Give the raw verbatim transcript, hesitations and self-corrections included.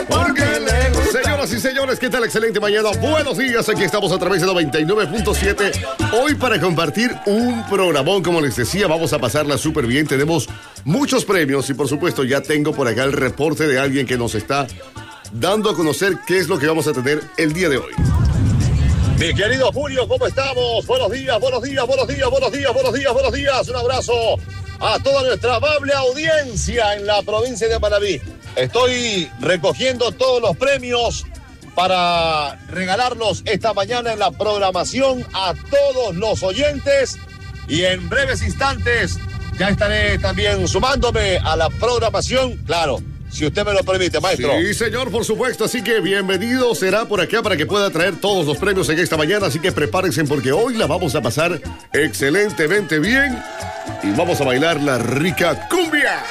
porque le gusta. Señoras y señores, ¿qué tal? Excelente mañana. Buenos días, aquí estamos a través de noventa y nueve punto siete. Hoy para compartir un programón, como les decía, vamos a pasarla súper bien. Tenemos muchos premios y por supuesto ya tengo por acá el reporte de alguien que nos está dando a conocer qué es lo que vamos a tener el día de hoy. Mi querido Julio, ¿cómo estamos? Buenos días, buenos días, buenos días, buenos días, buenos días, buenos días. Un abrazo a toda nuestra amable audiencia en la provincia de Manabí. Estoy recogiendo todos los premios para regalarlos esta mañana en la programación a todos los oyentes y en breves instantes ya estaré también sumándome a la programación, claro, si usted me lo permite, maestro. Sí, señor, por supuesto, así que bienvenido será por acá para que pueda traer todos los premios en esta mañana, así que prepárense porque hoy la vamos a pasar excelentemente bien y vamos a bailar la rica cumbia.